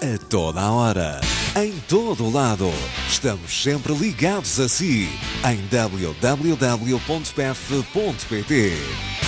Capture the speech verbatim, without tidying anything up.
A toda a hora, em todo o lado, estamos sempre ligados a si, em w w w ponto p f ponto p t.